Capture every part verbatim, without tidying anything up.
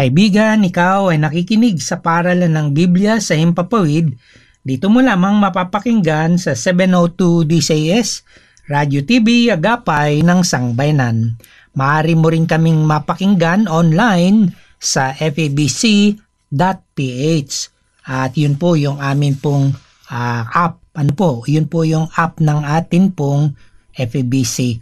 Kaibigan, ikaw ay nakikinig sa Paaralan ng Biblia sa Himpapawid. Dito mo lamang mapapakinggan sa seven oh two D C S, Radio T V Agapay ng Sangbayanan. Maaari mo rin kaming mapakinggan online sa f a b c dot p h. At yun po yung amin pong uh, app. Ano po? Yun po yung app ng atin pong F A B C.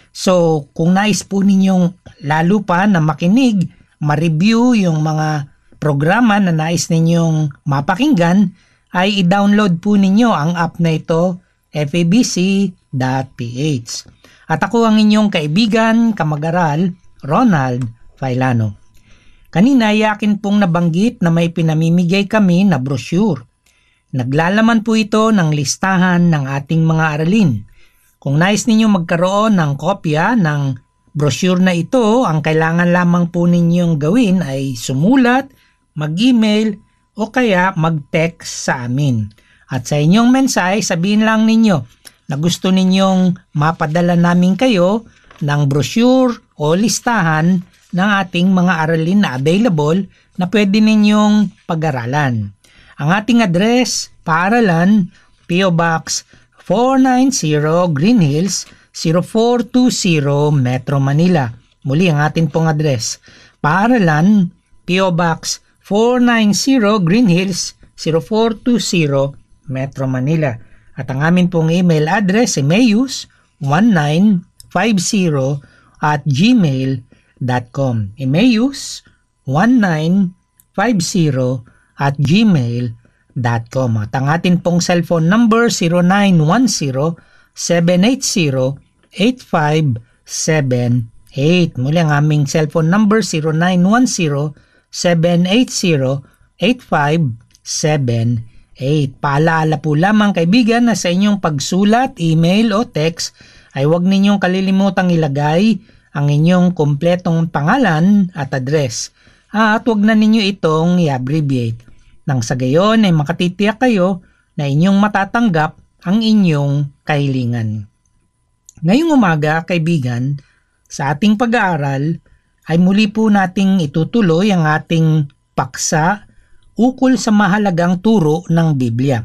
So, kung nais po ninyong lalo pa na makinig, ma-review yung mga programa na nais ninyong mapakinggan, ay i-download po ninyo ang app na ito, f a b c dot p h. At ako ang inyong kaibigan, kamag-aral, Ronald Failano. Kanina ay akin pong nabanggit na may pinamimigay kami na brochure. Naglalaman po ito ng listahan ng ating mga aralin. Kung nais ninyo magkaroon ng kopya ng brochure na ito, ang kailangan lamang po ninyong gawin ay sumulat, mag-email, o kaya mag-text sa amin. At sa inyong mensahe, sabihin lang ninyo na gusto ninyong mapadala namin kayo ng brochure o listahan ng ating mga aralin na available na pwede ninyong pag-aralan. Ang ating address, Paaralan, P O Box four ninety Green Hills, zero four two zero Metro Manila. Muli ang atin pong address, Paaralan, P O Box four ninety Green Hills, zero four two zero Metro Manila. At ang amin pong email address ay mayus one nine five zero at gmail dot com. Mayus one nine five zero at gmail dot com. At ang atin pong cellphone number zero nine one zero seven eight zero eight five seven eight. Muli ang aming cellphone number zero nine one zero seven eight zero eight five seven eight. Paalala po lamang kaibigan na sa inyong pagsulat, email o text ay huwag ninyong kalilimutang ilagay ang inyong kumpletong pangalan at address. At huwag na ninyo itong i-abbreviate. Nang sa gayon ay makatitiyak kayo na inyong matatanggap ang inyong kahilingan. Ngayong umaga, kaibigan, sa ating pag-aaral ay muli po nating itutuloy ang ating paksa ukol sa mahalagang turo ng Biblia.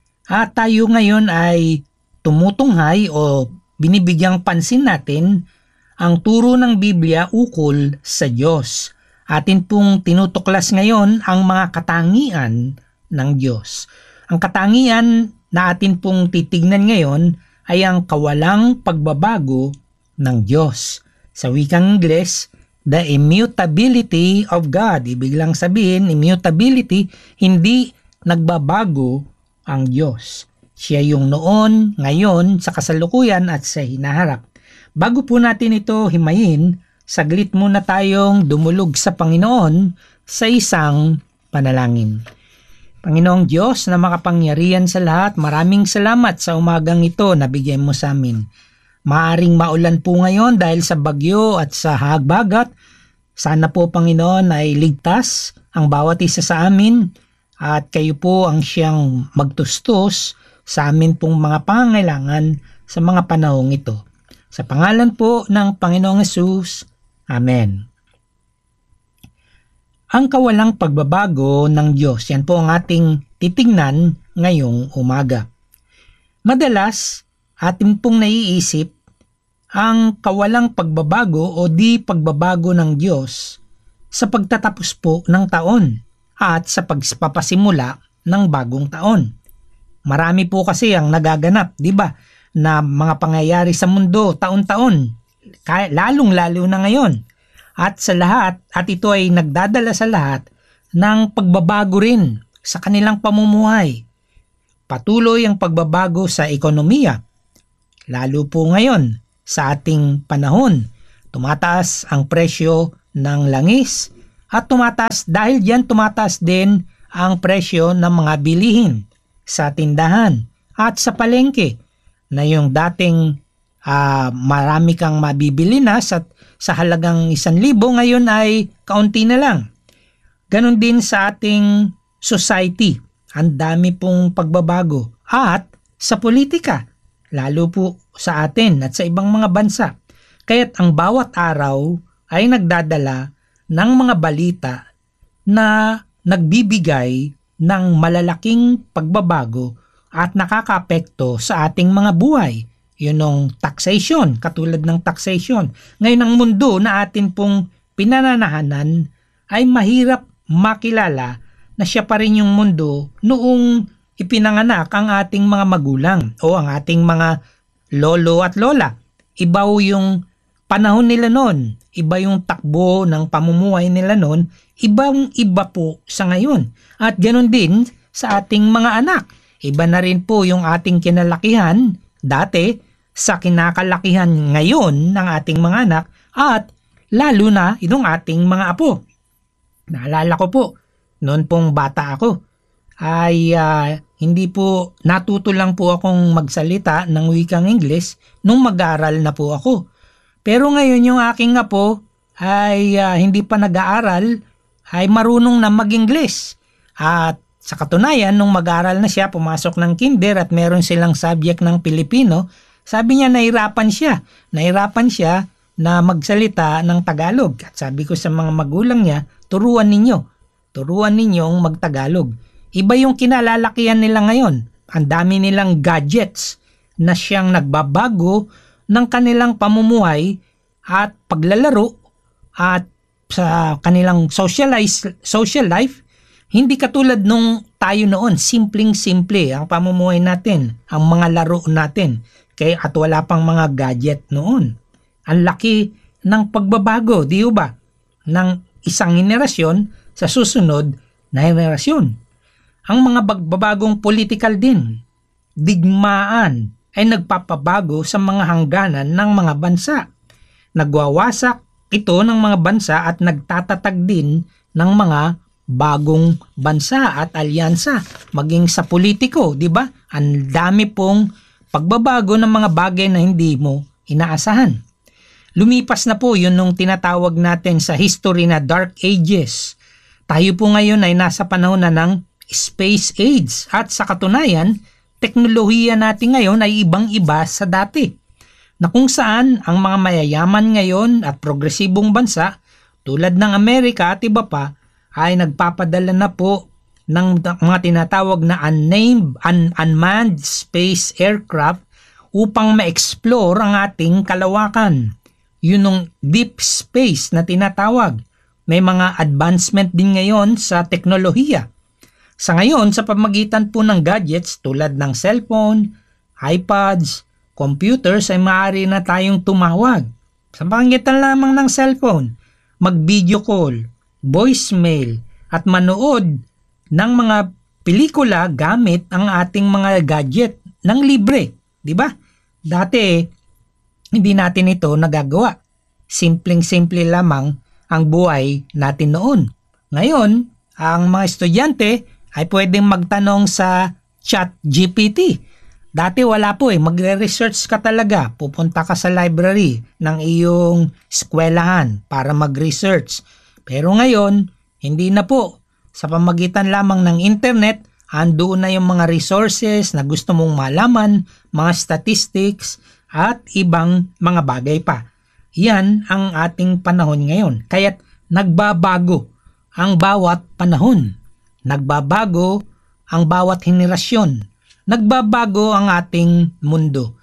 At tayo ngayon ay tumutunghay o binibigyang pansin natin ang turo ng Biblia ukol sa Diyos. Atin pong tinutuklas ngayon ang mga katangian ng Diyos. Ang katangian na atin pong titignan ngayon ay ang kawalang pagbabago ng Diyos. Sa wikang Ingles, the immutability of God. Ibig lang sabihin, immutability, hindi nagbabago ang Diyos. Siya yung noon, ngayon, sa kasalukuyan at sa hinaharap. Bago po natin ito himayin, saglit muna tayong dumulog sa Panginoon sa isang panalangin. Panginoong Diyos na makapangyarihan sa lahat, maraming salamat sa umagang ito na bigyan mo sa amin. Maaring maulan po ngayon dahil sa bagyo at sa hagbagat. Sana po Panginoon ay ligtas ang bawat isa sa amin at kayo po ang siyang magtustos sa amin pong mga pangangailangan sa mga panahong ito. Sa pangalan po ng Panginoong Hesus, Amen. Ang kawalang pagbabago ng Diyos, yan po ang ating titingnan ngayong umaga. Madalas, atin pong naiisip ang kawalang pagbabago o di pagbabago ng Diyos sa pagtatapos po ng taon at sa pagpapasimula ng bagong taon. Marami po kasi ang nagaganap, di ba, na mga pangyayari sa mundo taon-taon, lalong-lalo na ngayon. At sa lahat, at ito ay nagdadala sa lahat ng pagbabago rin sa kanilang pamumuhay. Patuloy ang pagbabago sa ekonomiya. Lalo po ngayon sa ating panahon, tumataas ang presyo ng langis at tumataas dahil diyan tumataas din ang presyo ng mga bilihin sa tindahan at sa palengke na yung dating uh, marami kang mabibili na sa, sa halagang isang libo, ngayon ay kaunti na lang. Ganon din sa ating society. Ang dami pong pagbabago. At sa politika, lalo po sa atin at sa ibang mga bansa. Kaya't ang bawat araw ay nagdadala ng mga balita na nagbibigay ng malalaking pagbabago at nakakaapekto sa ating mga buhay. Yun ang taxation, katulad ng taxation. Ngayon ang mundo na atin pong pinananahanan ay mahirap makilala na siya pa rin yung mundo noong ipinanganak ang ating mga magulang o ang ating mga lolo at lola. Iba yung panahon nila noon, iba yung takbo ng pamumuhay nila noon, ibang iba po sa ngayon. At ganoon din sa ating mga anak. Iba na rin po yung ating kinalakihan dati sa kinakalakihan ngayon ng ating mga anak at lalo na itong ating mga apo. Naalala ko po, noon pong bata ako, ay uh, hindi po natuto lang po akong magsalita ng wikang Ingles nung mag-aaral na po ako. Pero ngayon yung aking apo ay uh, hindi pa nag-aaral, ay marunong na mag-Ingles. At sa katunayan, nung mag-aaral na siya, pumasok ng kinder at meron silang subject ng Pilipino, sabi niya nahirapan siya. Nahirapan siya na magsalita ng Tagalog. At sabi ko sa mga magulang niya, turuan ninyo. Turuan ninyong mag-Tagalog. Iba yung kinalalakihan nila ngayon. Ang dami nilang gadgets na siyang nagbabago ng kanilang pamumuhay at paglalaro at sa kanilang socialize, social life. Hindi katulad nung tayo noon, simpleng-simple ang pamumuhay natin, ang mga laro natin. Kaya at wala pang mga gadget noon. Ang laki ng pagbabago, di ba? Ng isang henerasyon sa susunod na henerasyon. Ang mga pagbabagong political din, digmaan ay nagpapabago sa mga hangganan ng mga bansa. Nagwawasak ito ng mga bansa at nagtatatag din ng mga bagong bansa at alyansa, maging sa politiko, di ba? Ang dami pong pagbabago ng mga bagay na hindi mo inaasahan. Lumipas na po yun nung tinatawag natin sa history na Dark Ages. Tayo po ngayon ay nasa panahon na ng Space Age at sa katunayan, teknolohiya natin ngayon ay ibang-iba sa dati. Na kung saan ang mga mayayaman ngayon at progresibong bansa tulad ng Amerika at iba pa ay nagpapadala na po ng mga tinatawag na unnamed, un- unmanned space aircraft upang ma-explore ang ating kalawakan. Yun yung deep space na tinatawag. May mga advancement din ngayon sa teknolohiya. Sa ngayon, sa pamagitan po ng gadgets tulad ng cellphone, iPads, computers ay maaari na tayong tumawag. Sa pamagitan lamang ng cellphone, mag-video call, voicemail, at manood ng mga pelikula gamit ang ating mga gadget ng libre. Di ba? Dati, hindi natin ito nagagawa. Simpleng-simple lamang ang buhay natin noon. Ngayon, ang mga estudyante ay pwedeng magtanong sa Chat G P T. Dati wala po eh, magre-research ka talaga. Pupunta ka sa library ng iyong eskwelahan para mag-research. Pero ngayon, hindi na po. Sa pamagitan lamang ng internet, andoon na yung mga resources na gusto mong malaman, mga statistics, at ibang mga bagay pa. Yan ang ating panahon ngayon. Kaya't nagbabago ang bawat panahon. Nagbabago ang bawat henerasyon. Nagbabago ang ating mundo.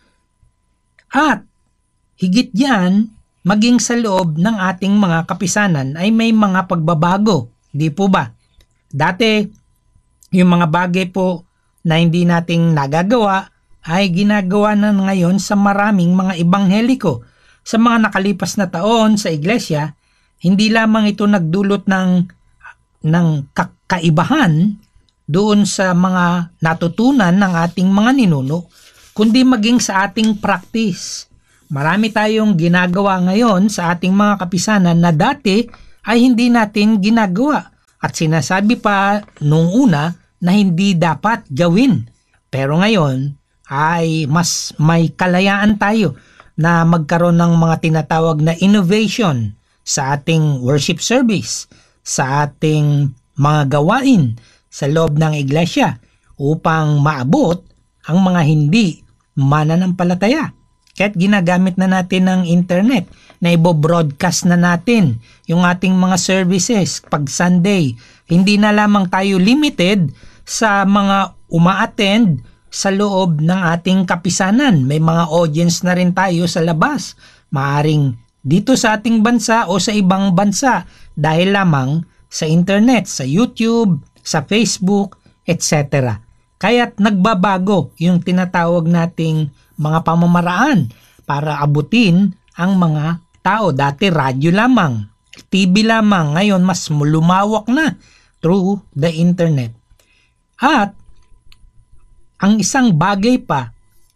At higit yan, maging sa loob ng ating mga kapisanan ay may mga pagbabago. Di po ba? Dati, yung mga bagay po na hindi nating nagagawa ay ginagawa na ngayon sa maraming mga ebangheliko. Sa mga nakalipas na taon sa iglesia, hindi lamang ito nagdulot ng, ng kakaibahan doon sa mga natutunan ng ating mga ninuno, kundi maging sa ating practice. Marami tayong ginagawa ngayon sa ating mga kapisanan na dati ay hindi natin ginagawa at sinasabi pa nung una na hindi dapat gawin. Pero ngayon ay mas may kalayaan tayo na magkaroon ng mga tinatawag na innovation sa ating worship service, sa ating mga gawain sa loob ng iglesia upang maabot ang mga hindi mananampalataya. Kahit ginagamit na natin ng internet na ibo-broadcast na natin yung ating mga services pag Sunday hindi na lamang tayo limited sa mga uma-attend sa loob ng ating kapisanan. May mga audience na rin tayo sa labas. Maaring dito sa ating bansa o sa ibang bansa dahil lamang sa internet, sa YouTube, sa Facebook, et cetera. Kaya't nagbabago yung tinatawag nating mga pamamaraan para abutin ang mga tao. Dati radyo lamang, T V lamang, ngayon mas lumawak na through the internet. At ang isang bagay pa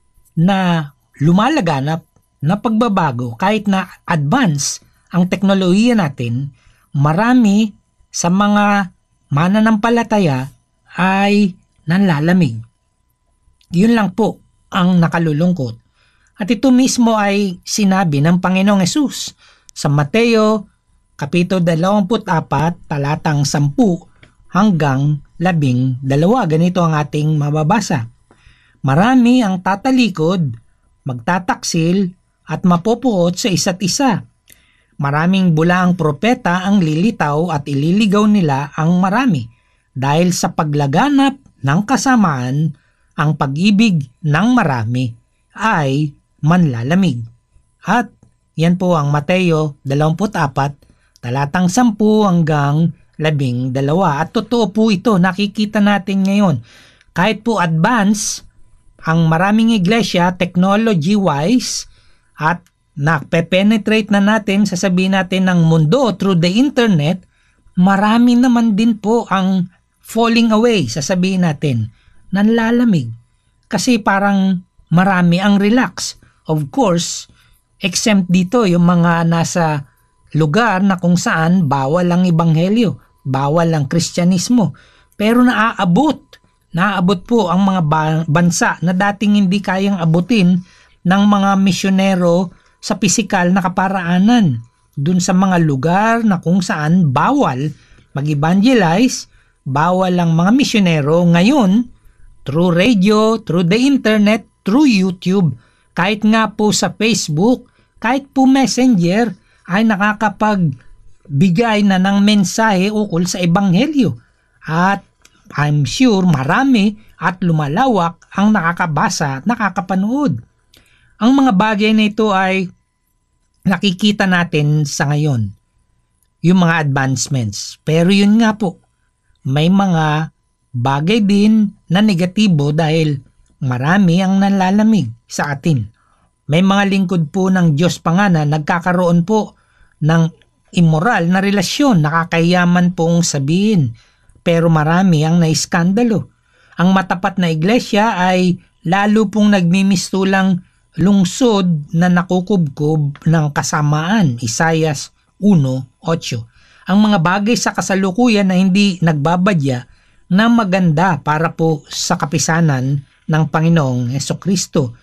na lumalaganap na pagbabago kahit na advance ang teknolohiya natin, marami sa mga mananampalataya ay nanlalamig. Yun lang po ang nakalulungkot. At ito mismo ay sinabi ng Panginoong Hesus sa Mateo Kapitulo dalawampu't apat, talatang sampu hanggang labing dalawa. Ganito ang ating mababasa. Marami ang tatalikod, magtataksil, at mapupuot sa isa't isa. Maraming bulaang propeta ang lilitaw at ililigaw nila ang marami. Dahil sa paglaganap ng kasamaan, ang pag-ibig ng marami ay manlalamig. At yan po ang Mateo dalawampu't apat, talatang sampu hanggang labing dalawa. At totoo po ito, nakikita natin ngayon. Kahit po advance ang maraming iglesia technology-wise at nakpe-penetrate na natin, sasabihin natin ng mundo through the internet, marami naman din po ang falling away, sasabihin natin, nanlalamig. Kasi parang marami ang relax. Of course, exempt dito yung mga nasa lugar na kung saan bawal ang ebanghelyo, bawal ang Kristyanismo. Pero naaabot, naaabot po ang mga bansa na dating hindi kayang abutin ng mga misyonero sa pisikal na kaparaanan. Dun sa mga lugar na kung saan bawal mag-evangelize, bawal ang mga misyonero, ngayon, through radio, through the internet, through YouTube, kahit nga po sa Facebook, kahit po Messenger, ay nakakapagbigay na ng mensahe ukol sa ebanghelyo. At I'm sure marami at lumalawak ang nakakabasa at nakakapanood. Ang mga bagay na ito ay nakikita natin sa ngayon, yung mga advancements. Pero yun nga po, may mga bagay din na negatibo dahil marami ang nanlalamig sa atin. May mga lingkod po ng Diyos pa nga na nagkakaroon po ng immoral na relasyon, nakakayaman pong sabihin, pero marami ang naiskandalo. Ang matapat na iglesia ay lalo pong nagmimistulang lungsod na nakukubkob ng kasamaan, Isaias one eight. Ang mga bagay sa kasalukuyan na hindi nagbabadya na maganda para po sa kapisanan ng Panginoong Hesukristo.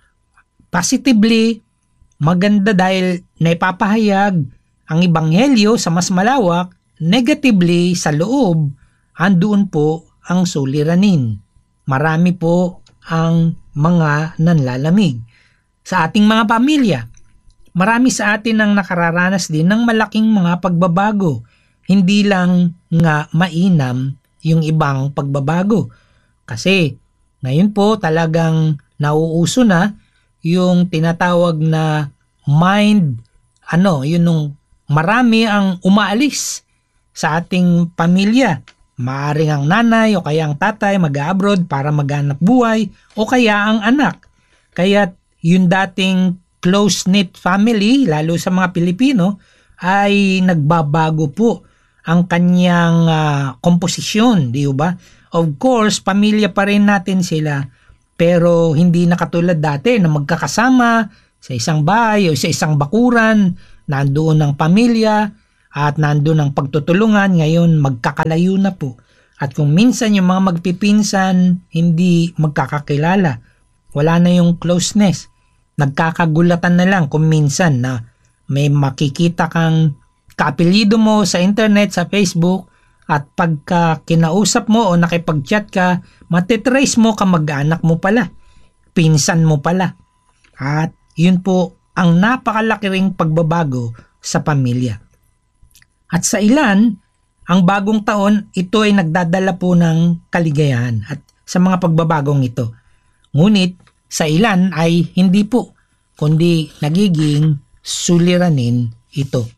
Positively, maganda dahil naipapahayag ang ebanghelyo sa mas malawak. Negatively, sa loob, andoon po ang suliranin. Marami po ang mga nanlalamig. Sa ating mga pamilya, marami sa atin ang nakararanas din ng malaking mga pagbabago. Hindi lang nga mainam yung ibang pagbabago. Kasi ngayon po talagang nauuso na yung tinatawag na mind, ano, yun nung marami ang umaalis sa ating pamilya. Maaring ang nanay o kaya ang tatay mag-abroad para maghanap buhay o kaya ang anak. Kaya yung dating close-knit family, lalo sa mga Pilipino, ay nagbabago po ang kanyang uh, komposisyon, di ba? Of course, pamilya pa rin natin sila, pero hindi na katulad dati na magkakasama sa isang bahay o sa isang bakuran, nandoon ang pamilya at nandoon ang pagtutulungan. Ngayon magkakalayo na po. At kung minsan yung mga magpipinsan hindi magkakakilala, wala na yung closeness. Nagkakagulatan na lang kung minsan na may makikita kang kaapelyido mo sa internet, sa Facebook, at pagka kinausap mo o nakipag-chat ka, matitrace mo kamag-anak mo pala, pinsan mo pala. At yun po ang napakalaki ring pagbabago sa pamilya. At sa ilan Ang bagong taon, ito ay nagdadala po ng kaligayahan at sa mga pagbabagong ito. Ngunit sa ilan ay hindi po, kundi nagiging suliranin ito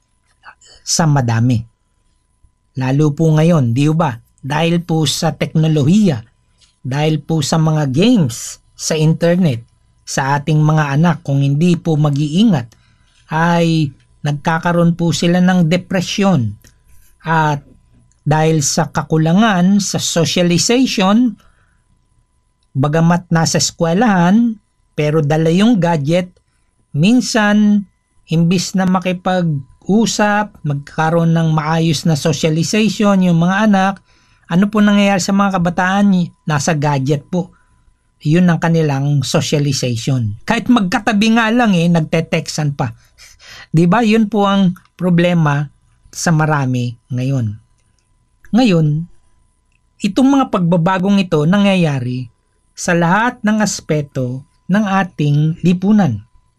sa madami. Lalo po ngayon, di ba? Dahil po sa teknolohiya, dahil po sa mga games sa internet, sa ating mga anak, kung hindi po mag-iingat, ay nagkakaroon po sila ng depresyon. At dahil sa kakulangan sa socialization, bagamat nasa eskwelahan, pero dala yung gadget, minsan, imbis na makipag-usap, magkaroon ng maayos na socialization yung mga anak, ano po nangyayari sa mga kabataan? Nasa gadget po. Yun ang kanilang socialization. Kahit magkatabi nga lang eh, nagte-textan pa. Diba? Yun po ang problema sa marami ngayon. Ngayon, itong mga pagbabagong ito nangyayari sa lahat ng aspeto ng ating lipunan.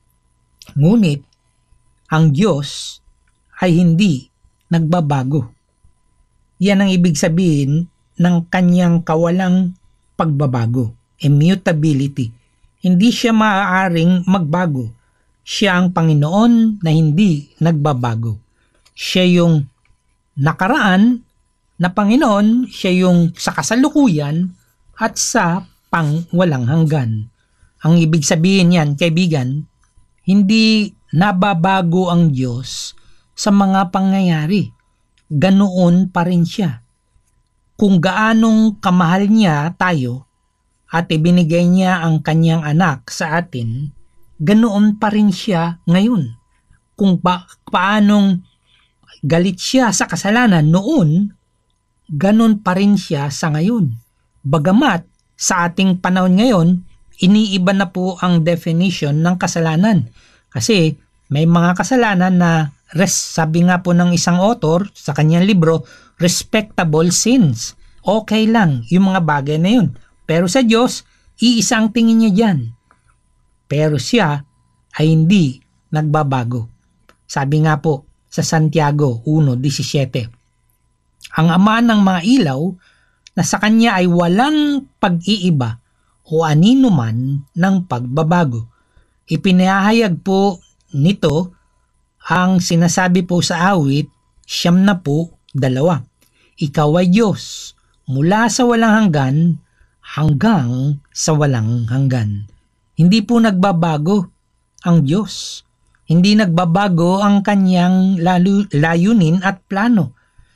Ngunit, ang Diyos ay hindi nagbabago. Yan ang ibig sabihin ng kanyang kawalang pagbabago, immutability. Hindi siya maaaring magbago. Siya ang Panginoon na hindi nagbabago. Siya yung nakaraan na Panginoon, siya yung sa kasalukuyan at sa pangwalang hanggan. Ang ibig sabihin yan, kaibigan, hindi nababago ang Diyos sa mga pangyayari. Ganoon pa rin siya. Kung gaanong kamahal niya tayo at ibinigay niya ang kanyang anak sa atin, ganoon pa rin siya ngayon. Kung pa- paanong galit siya sa kasalanan noon, ganon pa rin siya sa ngayon. Bagamat sa ating panahon ngayon, iniiba na po ang definition ng kasalanan. Kasi may mga kasalanan na, res, sabi nga po ng isang author sa kanyang libro, respectable sins. Okay lang yung mga bagay na yun. Pero sa Diyos, iisa ang tingin niya dyan. Pero siya ay hindi nagbabago. Sabi nga po sa Santiago one seventeen, ang ama ng mga ilaw na sa kanya ay walang pag-iiba o anino man ng pagbabago. Ipinahayag po nito ang sinasabi po sa awit, siyam na po, dalawa. Ikaw ay Diyos, mula sa walang hanggan hanggang sa walang hanggan. Hindi po nagbabago ang Diyos. Hindi nagbabago ang kanyang lalu, layunin at plano.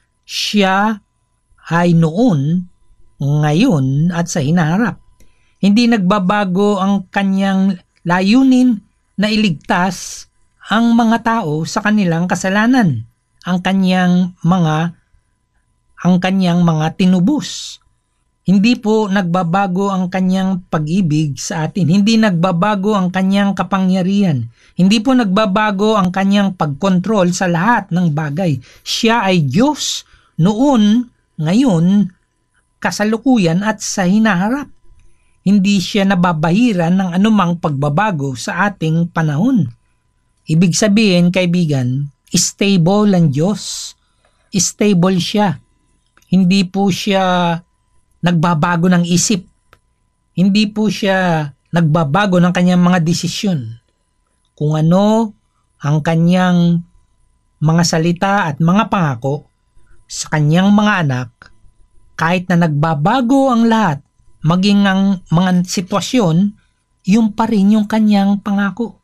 Siya ay noon, ngayon at sa hinaharap. Hindi nagbabago ang kanyang layunin na iligtas ang mga tao sa kanilang kasalanan. Ang kanyang mga ang kanyang mga tinubos. Hindi po nagbabago ang kanyang pag-ibig sa atin. Hindi nagbabago ang kanyang kapangyarihan. Hindi po nagbabago ang kanyang pagkontrol sa lahat ng bagay. Siya ay Diyos noon, ngayon, kasalukuyan at sa hinaharap. Hindi siya nababahiran ng anumang pagbabago sa ating panahon. Ibig sabihin, kaibigan, stable ang Diyos. Stable siya. Hindi po siya nagbabago ng isip. Hindi po siya nagbabago ng kanyang mga desisyon. Kung ano ang kanyang mga salita at mga pangako sa kanyang mga anak, kahit na nagbabago ang lahat, maging ang mga sitwasyon, yung pa rin yung kanyang pangako.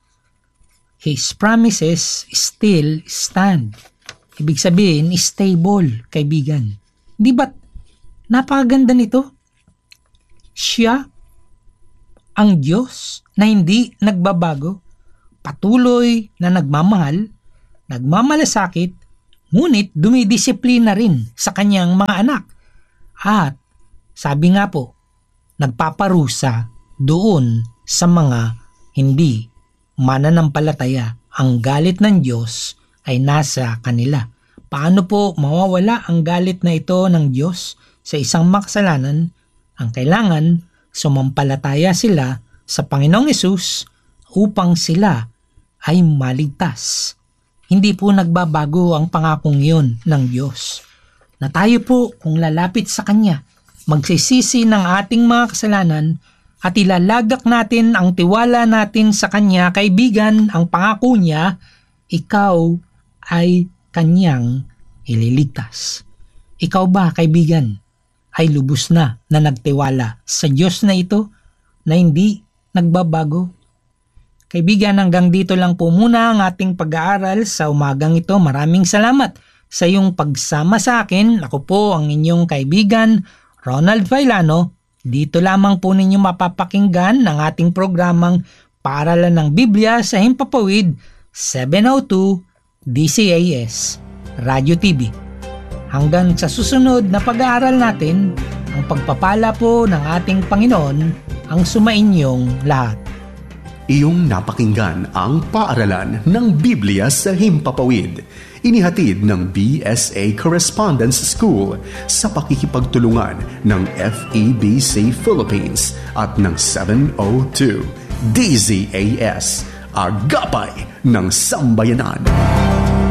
His promises still stand. Ibig sabihin, stable, kaibigan. Di ba't napakaganda nito? Siya ang Diyos na hindi nagbabago, patuloy na nagmamahal, nagmamalasakit, ngunit dumidisiplina rin sa kanyang mga anak. At sabi nga po, nagpaparusa doon sa mga hindi mananampalataya. Ang galit ng Diyos ay nasa kanila. Paano po mawawala ang galit na ito ng Diyos sa isang makasalanan? Ang kailangan, sumampalataya sila sa Panginoong Hesus upang sila ay maligtas. Hindi po nagbabago ang pangakong yun ng Diyos. na tayo po kung lalapit sa Kanya, magsisisi ng ating mga kasalanan at ilalagak natin ang tiwala natin sa Kanya, kaibigan, ang pangako niya, ikaw ay Kanyang ililigtas. Ikaw ba, kaibigan, ay lubos na na nagtiwala sa Diyos na ito na hindi nagbabago? Kaibigan, hanggang dito lang po muna ang ating pag-aaral sa umagang ito. Maraming salamat sa iyong pagsama sa akin. Ako po ang inyong kaibigan, Ronald Failano. Dito lamang po ninyo mapapakinggan ng ating programang Paaralan ng Biblia sa Himpapawid seven oh two D C A S Radio T V. Hanggang sa susunod na pag-aaral natin, ang pagpapala po ng ating Panginoon ang sumainyong lahat. Iyong napakinggan ang Paaralan ng Biblia sa Himpapawid. Inihatid ng B S A Correspondence School sa pakikipagtulungan ng F E B C Philippines at ng seven oh two D Z A S, Agapay ng Sambayanan.